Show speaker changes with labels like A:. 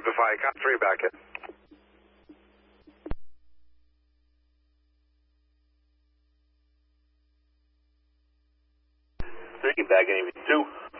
A: Specify, cop 3 back in.
B: Three back in, 2.